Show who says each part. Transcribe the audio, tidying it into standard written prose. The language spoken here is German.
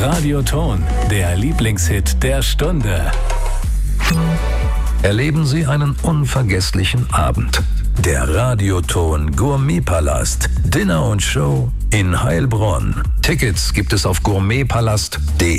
Speaker 1: Radioton, der Lieblingshit der Stunde.
Speaker 2: Erleben Sie einen unvergesslichen Abend. Der Radioton Gourmetpalast, Dinner und Show in Heilbronn. Tickets gibt es auf gourmetpalast.de.